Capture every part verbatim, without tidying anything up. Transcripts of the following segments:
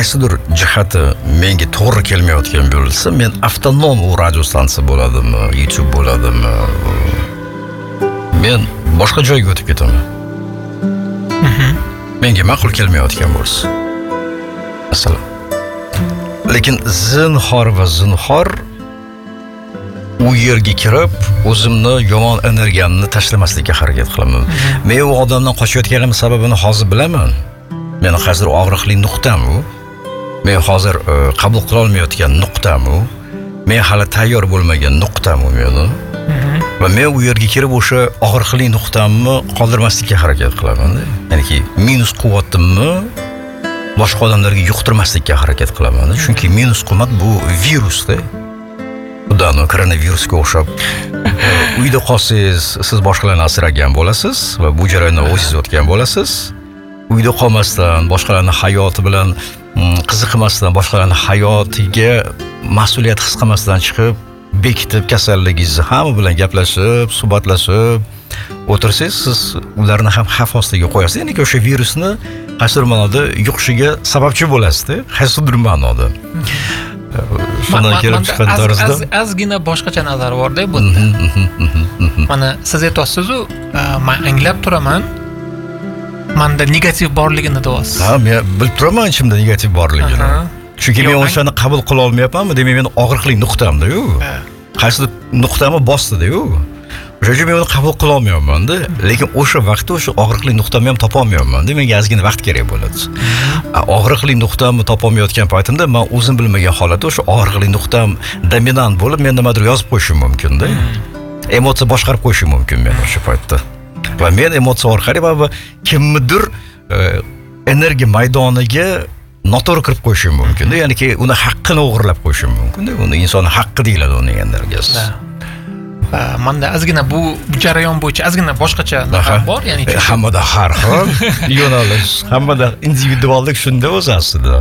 qaysidir jihati menga to'g'ri kelmayotgan bo'lsa, men avtonom u radio stansiya bo'ladimi, YouTube bo'ladimi, men boshqa joyga o'tib ketaman. Menga ma'qul kelmayotgan bo'lsa. Masalan. Lekin zinhor va zinhor u yerga kirib, o'zimni yomon energiyamni tashlamaslikka harakat qilaman. Men u odamdan qochayotganim sababini hozir bilaman. Meni hozir og'riqli nuqtam u. Men hozir uh, qabul qila olmayotgan nuqtam u. Men hali tayyor bo'lmagan nuqtam u meni. Va men u yerga kirib o'sha og'riqli nuqtamni qoldirmaslikka harakat qilaman. Ya'niki minus quvvatimni boshqa odamlarga yuqtirmaslikka harakat qilaman. Chunki minus quvvat bu virusda. Xudoning koronavirusga o'xshab uyda qolsangiz, siz boshqalarni asragan bo'lasiz va bu jarayonda o'zingiz o'tgan bo'lasiz. Uyda qolmasdan, boshqalarning hayoti bilan qiziqmasdan, boshqalarning hayotiga mas'uliyat his qilmasdan chiqib, bekitib kasalligingizni hamma bilan gaplashib, suhbatlashib o'tirsangiz, siz ularni ham xavf ostiga qo'yasiz. Ya'ni o'sha virusni qaysidir ma'noda yuqishiga sababchi bo'lasiz-da, qaysidir ma'noda. Shundan kelib chiqqan tarzda ozgina boshqacha nazar bor-da bunda. Mana siz aytasiz-ku, men anglab turaman. Menda negativ borligini deyapsiz. Ha, men bilib turaman ichimda negativ borligini. Chunki men o'shani qabul qila olmayapmanmi? Demak, meni og'riqli nuqtamda-yu. Qaysidir nuqtamni bosdi-da-yu. O'sha uchun men uni qabul qila olmayapman-da. Lekin o'sha vaqtda o'sha og'riqli nuqtamni ham topa olmayapman. Menga ozgina vaqt kerak bo'ladi. Og'riqli nuqtamni topa olmayotgan paytimda men o'zim bilmagan holatda o'sha og'riqli nuqtam dominant bo'lib, men nimadir yozib qo'yishim mumkin-da. Emotsiya boshqarib qo'yishim mumkin men o'sha paytda. Va men emotsiya orqali va kimnidir energiya maydoniga noto'g'ri kirib qo'yishim mumkin-da. Ya'niki uni haqqini o'g'irlab qo'yishim mumkin-da. Uni inson haqqi deyiladi uning energiyasi. Manda ozgina bu jarayon bo'yicha ozgina boshqacha nazar bor, ya'ni hammada har xil yo'nalish, hammada individuallik shunda o'zi aslida.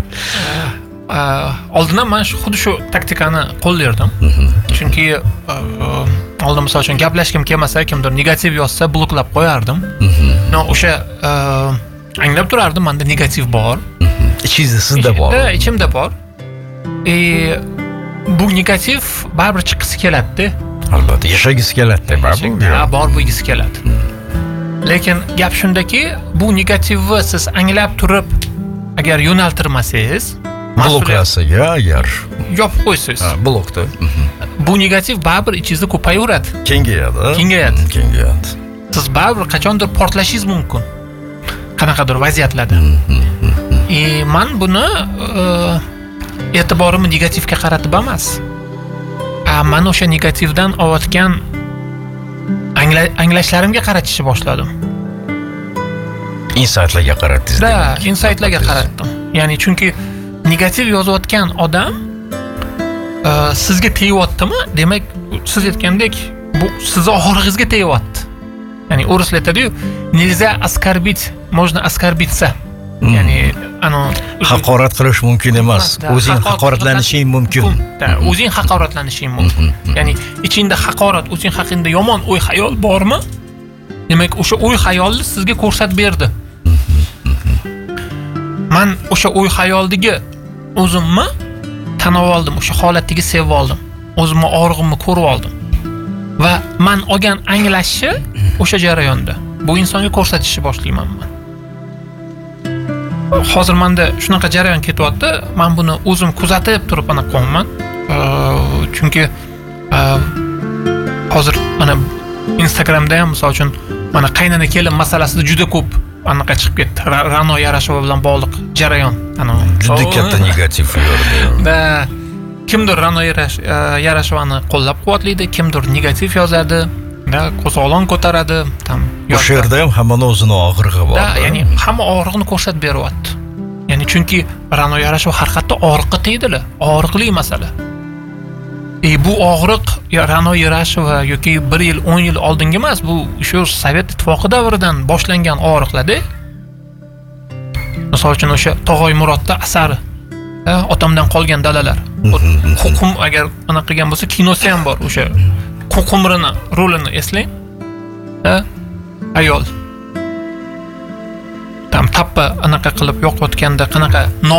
Oldindan men xuddi shu taktikani qo'llardim. Chunki oldin misol uchun gaplashkim kelmasa, kimdir negativ yozsa bloklab qo'yardim. No, o'sha anglab turardim, menda negativ bor. Ichingizda sizda bor. Ha, ichimda bor. E bu negativ baribir chiqisi keladi-da. Albatta, yashagisi keladi, baribir. Ha, bor bo'lgisi keladi. Lekin gap shundaki, bu negativni siz anglab turib, agar yo'naltirmasangiz, bloklasiga agar yopib qo'ysangiz, ha, blokda. Bu negativ baribir ichingizda ko'payaveradi. Kengayadi. Kengayadi. Kengayadi. Siz baribir qachondir portlashingiz mumkin. Qanaqadir vaziyatlarda. E, men buni e'tiborimni negativga qaratib emas. Men o'sha negativdan olayotgan anglashlarimga qaratishni boshladim. Insightlarga qaratdingiz. Da, insightlarga qaratdim. Ya'ni chunki negativ yozayotgan odam sizga tegayaptimi? Demak, siz aytgandek, bu sizni og'rig'ingizga tegayapti. Ya'ni o'rislar aytadi-yu, "Nельзя оскорбить, можно оскорбиться." Ya'ni ana haqorat qilish mumkin emas. O'zing haqoratlanishing mumkin. O'zing haqoratlanishing mumkin. Ya'ni ichingda haqorat, o'zing haqingda yomon o'y xayol bormi? Demak, o'sha o'y xayolni sizga ko'rsatib berdi. Men o'sha o'y xayoldagi o'zimni tanib oldim, o'sha holatdagi sevib oldim. O'zimni og'rig'imni ko'rib oldim. Va men olgan anglashni o'sha jarayonda bu insonga ko'rsatishni boshlayman men. Hozir menda shunaqa jarayon ketyapti. Men buni o'zim kuzatib turib ana qo'yman. Chunki hozir mana Instagramda ham misol uchun mana qaynana kelin masalasida juda ko'p anaqa chiqib ketdi. Ra'no Yarasheva bilan bog'liq jarayon. Ana juda katta negativ yurdi. Da kimdir Ra'no Yarashevani qo'llab-quvvatlaydi, kimdir negativ yozadi, da qo'zg'olon ko'taradi, tam o'sha yerda ham hammaning o'zini og'rig'i bor. Da, ya'ni hamma og'rig'ini ko'rsatib beryapti. Ya'ni chunki Ra'no Yarasheva har qatda og'riqqa tegdilar. Og'riqli masala. E bu og'riq Ra'no Yarasheva yoki bir yil, o'n yil oldingi emas, bu shu Sovet ittifoqi davridan boshlangan og'riqlar-da. Misol uchun o'sha Tog'oy Murodda asari, otamdan qolgan dalalar. Huquq agar anaqa qilgan bo'lsa, kinosi ham bor o'sha. Qumrini rolini eslang. Ha? Ayol tam tappa anaqa qilib yoqayotganda qanaqa